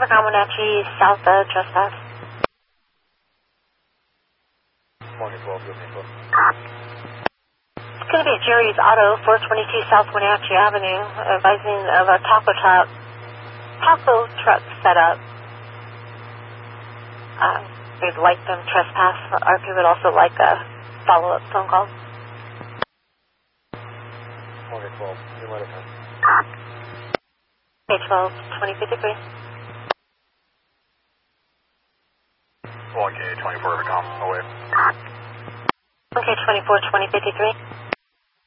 Overcom Wenatchee, south trespass. Morning 12, good info. It's going to be Jerry's Auto, 422 South Wenatchee Avenue, advising of a taco truck setup. We'd like them trespass. RP would also like a follow-up phone call. Morning 12, new letter time. K12, 2053. 1K24 Overcom, away. 1K24, 2053.